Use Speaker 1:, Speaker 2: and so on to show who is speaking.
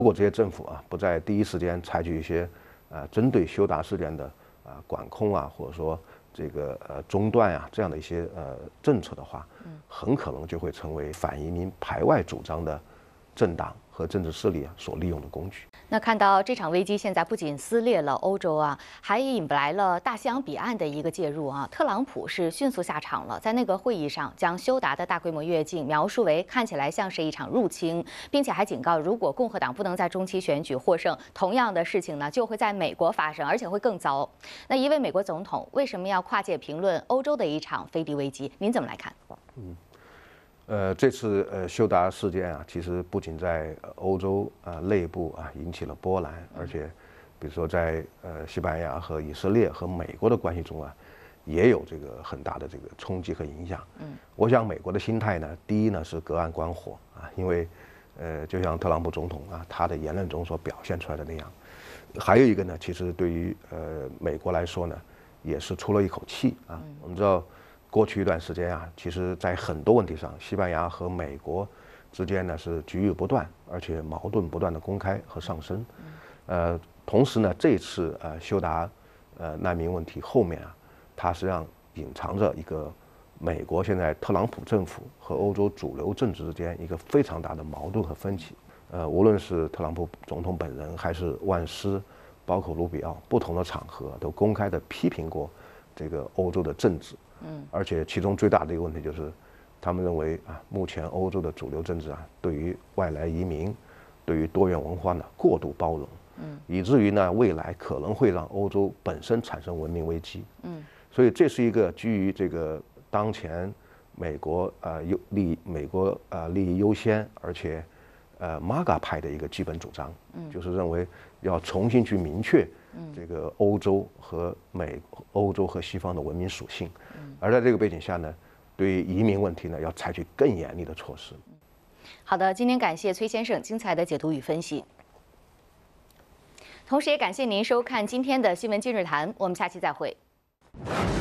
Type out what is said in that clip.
Speaker 1: 如果这些政府不在第一时间采取一些针对休达事件的管控或者说这个中断这样的一些政策的话，很可能就会成为反移民排外主张的政党和政治势力所利用的工具。
Speaker 2: 那看到这场危机现在不仅撕裂了欧洲还引来了大西洋彼岸的一个介入特朗普是迅速下场了，在内阁会议上将休达的大规模越境描述为看起来像是一场入侵，并且还警告，如果共和党不能在中期选举获胜，同样的事情呢就会在美国发生，而且会更糟。那一位美国总统为什么要跨界评论欧洲的一场飞地危机？您怎么来看？
Speaker 1: 这次休达事件其实不仅在欧洲内部引起了波澜，而且比如说在西班牙和以色列和美国的关系中也有这个很大的这个冲击和影响。我想美国的心态呢，第一呢是隔岸观火因为就像特朗普总统他的言论中所表现出来的那样，还有一个呢，其实对于美国来说呢，也是出了一口气我们知道。过去一段时间其实在很多问题上，西班牙和美国之间呢是局域不断，而且矛盾不断的公开和上升。同时呢，这次休达难民问题后面它实际上隐藏着一个美国现在特朗普政府和欧洲主流政治之间一个非常大的矛盾和分歧。无论是特朗普总统本人，还是万斯，包括卢比奥，不同的场合都公开的批评过这个欧洲的政治。而且其中最大的一个问题就是，他们认为目前欧洲的主流政治对于外来移民，对于多元文化呢过度包容，以至于呢未来可能会让欧洲本身产生文明危机。所以这是一个基于这个当前美国利益优先，而且MAGA 派的一个基本主张，就是认为要重新去明确这个欧洲和西方的文明属性，而在这个背景下呢，对于移民问题呢，要采取更严厉的措施。
Speaker 2: 好的，今天感谢崔先生精彩的解读与分析，同时也感谢您收看今天的新闻今日谈，我们下期再会。